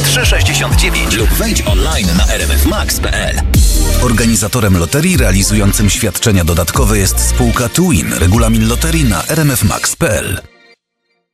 6369 lub wejdź online na rmfmax.pl. Organizatorem loterii realizującym świadczenia dodatkowe jest spółka Twin. Regulamin loterii na rmfmax.pl.